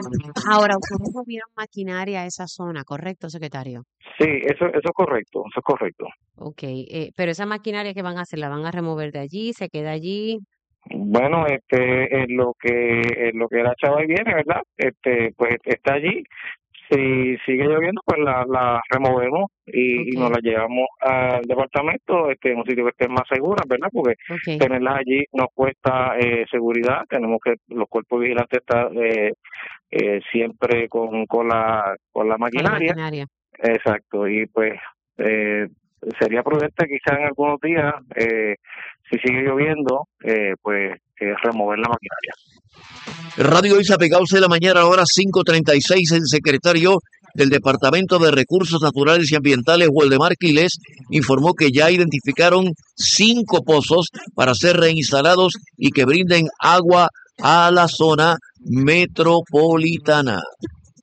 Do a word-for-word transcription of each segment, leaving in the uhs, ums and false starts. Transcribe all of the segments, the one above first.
Ahora, ustedes movieron maquinaria a esa zona, ¿correcto, secretario? Sí, eso, eso es correcto, eso es correcto. Ok, eh, pero esa maquinaria que van a hacer, ¿la van a remover de allí? ¿Se queda allí? Bueno, este, en lo que, en lo que la chava y viene, ¿verdad? Este, pues está allí. Si sigue lloviendo, pues la, la removemos y, y nos Ok, la llevamos al departamento, este, en un sitio que esté más segura, ¿verdad? Porque ok, tenerlas allí nos cuesta eh, seguridad. Tenemos que, los cuerpos vigilantes están eh, eh, siempre con, con la, con la con la maquinaria. maquinaria. Exacto, y pues eh, sería prudente quizá en algunos días, eh, si sigue lloviendo, eh, pues eh, remover la maquinaria. Radio Isa Pegause de la mañana, ahora cinco treinta y seis, el secretario del Departamento de Recursos Naturales y Ambientales, Waldemar Quiles, informó que ya identificaron cinco pozos para ser reinstalados y que brinden agua a la zona metropolitana.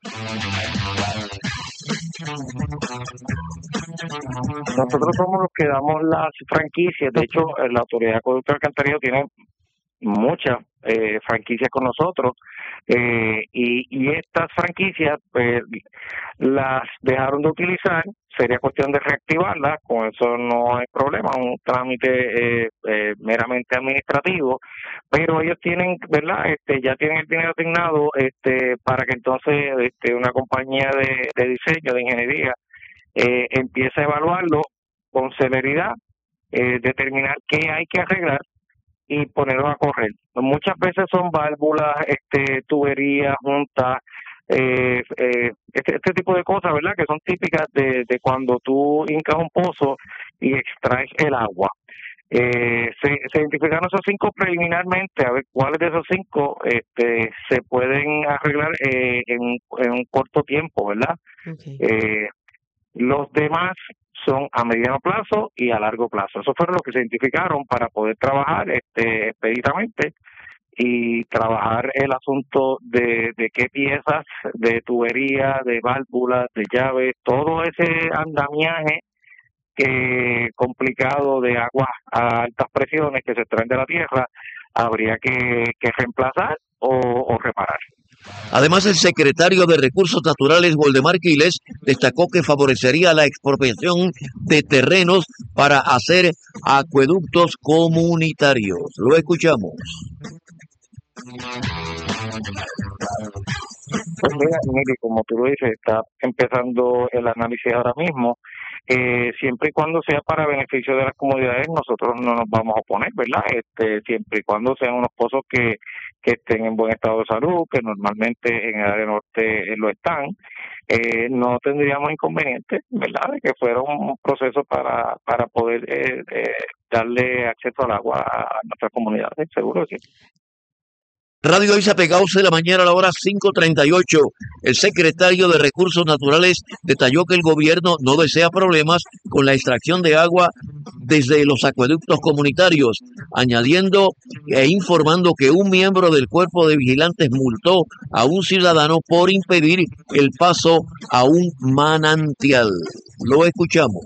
Nosotros somos los que damos las franquicias. De hecho, eh, la Autoridad de Acueducto y Alcantarillado tiene muchas eh, franquicias con nosotros, eh, y, y estas franquicias pues las dejaron de utilizar. Sería cuestión de reactivarlas, con eso no hay problema, un trámite eh, eh, meramente administrativo, pero ellos tienen, ¿verdad? Este, ya tienen el dinero asignado, este, para que entonces este, una compañía de, de diseño, de ingeniería, eh, empiece a evaluarlo con celeridad, eh, determinar qué hay que arreglar y ponerlos a correr. Muchas veces son válvulas, este, tuberías juntas, eh, eh, este, este tipo de cosas, ¿verdad? Que son típicas de, de cuando tú hincas un pozo y extraes el agua. Eh, se, se identificaron esos cinco preliminarmente, a ver cuáles de esos cinco este, se pueden arreglar eh, en, en un corto tiempo, ¿verdad? Ok. Eh, los demás son a mediano plazo y a largo plazo. Esos fueron los que se identificaron para poder trabajar este, expeditamente y trabajar el asunto de, de qué piezas de tubería, de válvulas, de llaves, todo ese andamiaje que complicado de aguas a altas presiones que se extraen de la tierra habría que, que reemplazar o, o reparar. Además, el secretario de Recursos Naturales, Waldemar Quiles, destacó que favorecería la expropiación de terrenos para hacer acueductos comunitarios. Lo escuchamos. Pues mira, Mili, como tú lo dices, está empezando el análisis ahora mismo. Eh, siempre y cuando sea para beneficio de las comunidades, nosotros no nos vamos a oponer, ¿verdad? Este, siempre y cuando sean unos pozos que, que estén en buen estado de salud, que normalmente en el área norte eh, lo están, eh, no tendríamos inconveniente, ¿verdad? De que fuera un proceso para, para poder eh, eh, darle acceso al agua a nuestras comunidades, seguro que sí. Radio Isa Pegause de la mañana a la hora cinco treinta y ocho. El secretario de Recursos Naturales detalló que el gobierno no desea problemas con la extracción de agua desde los acueductos comunitarios, añadiendo e informando que un miembro del cuerpo de vigilantes multó a un ciudadano por impedir el paso a un manantial. Lo escuchamos.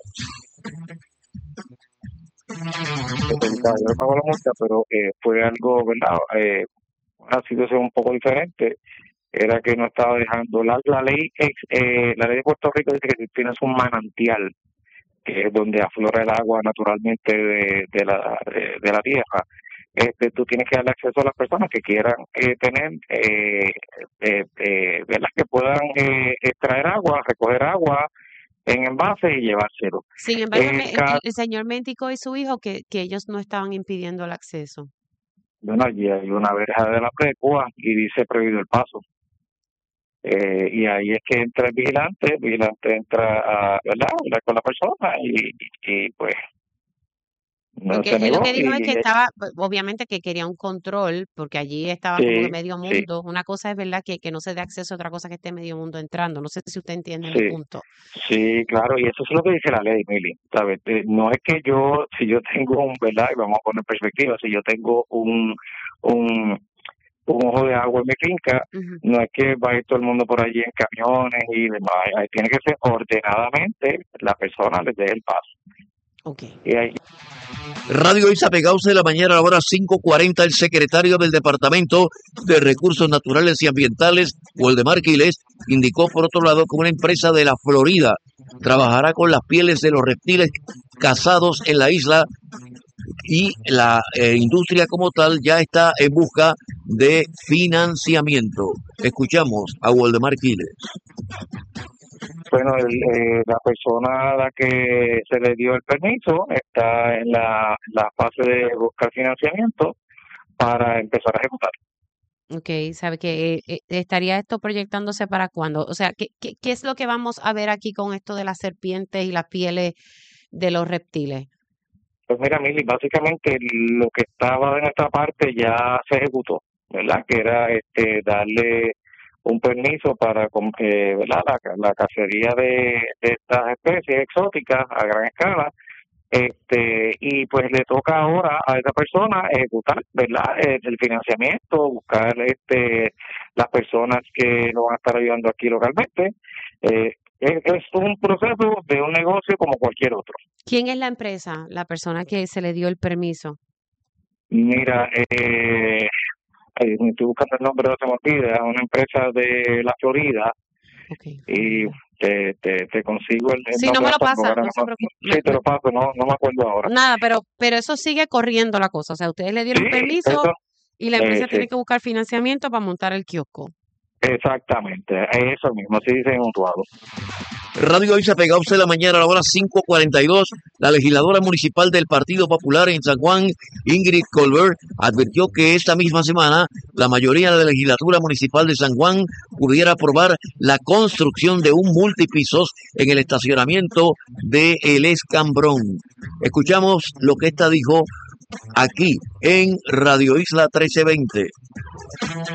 El caballero pagó la multa, pero eh, fue algo, ¿verdad? Eh, una situación un poco diferente. Era que no estaba dejando la, la ley ex, eh, la ley de Puerto Rico dice que si tienes un manantial, que es donde aflora el agua naturalmente de, de la de, de la tierra, este tú tienes que darle acceso a las personas que quieran eh, tener eh, eh, eh, ¿verdad? Que puedan eh, extraer agua, recoger agua en envase y llevárselo. Sin embargo, Eh, me- el, cada, el señor Méntico y su hijo que, que ellos no estaban impidiendo el acceso. bueno, allí hay una verja de la precua y dice prohibido el paso. Eh, y ahí es que entra el vigilante, el vigilante entra a, ¿verdad? Hablar con la persona y, y, y, pues no Porque se él lo negó que dijo es y, que y estaba, pues, obviamente que quería un control, porque allí estaba como que sí, medio sí, mundo. Una cosa es verdad que, que no se dé acceso, otra cosa que esté medio mundo entrando. No sé si usted entiende mi sí, punto. sí, claro, y eso es lo que dice la ley, Mili, ¿sabes? Eh, no es que yo, si yo tengo un, ¿verdad? Y vamos a poner en perspectiva, si yo tengo un, un, un ojo de agua en mi finca, Ujú. no es que va a ir todo el mundo por allí en camiones y demás, ahí tiene que ser ordenadamente la persona les dé el paso. Okay. Y ahí, Radio Isa Pegause de la mañana a la hora cinco cuarenta, el secretario del Departamento de Recursos Naturales y Ambientales, Waldemar Quiles, indicó por otro lado que una empresa de la Florida trabajará con las pieles de los reptiles cazados en la isla y la eh, industria como tal ya está en busca de financiamiento. Escuchamos a Waldemar Quiles. bueno, el, eh, la persona a la que se le dio el permiso está en la, la fase de buscar financiamiento para empezar a ejecutar. Ok, sabe que eh, estaría esto proyectándose para cuándo. O sea, ¿qué, qué, ¿qué es lo que vamos a ver aquí con esto de las serpientes y las pieles de los reptiles? Pues mira, Mili, básicamente lo que estaba de nuestra parte ya se ejecutó, ¿verdad? Que era este darle un permiso para eh, ¿verdad? La, la cacería de, de estas especies exóticas a gran escala, este y pues le toca ahora a esa persona ejecutar, ¿verdad? El, el financiamiento, buscar este las personas que lo van a estar ayudando aquí localmente. Eh, es, es un proceso de un negocio como cualquier otro. ¿Quién es la empresa, la persona que se le dio el permiso? Mira, eh, eh, estoy buscando el nombre, no se me olvida, es una empresa de la Florida. Okay. Y te, te, te consigo el, el sí, no me lo pasa, no no, se preocupe. Sí, te lo paso, no, no me acuerdo ahora. Nada, pero pero eso sigue corriendo la cosa. O sea, ustedes le dieron Sí, permiso eso, y la empresa eh, tiene sí. que buscar financiamiento para montar el kiosco. Exactamente, eso mismo, así dice mutuado. Radio Isa Pegause de la mañana a la hora cinco cuarenta y dos, la legisladora municipal del Partido Popular en San Juan, Ingrid Colbert, advirtió que esta misma semana la mayoría de la legislatura municipal de San Juan pudiera aprobar la construcción de un multipisos en el estacionamiento de El Escambrón. Escuchamos lo que esta dijo aquí en Radio Isla trece veinte.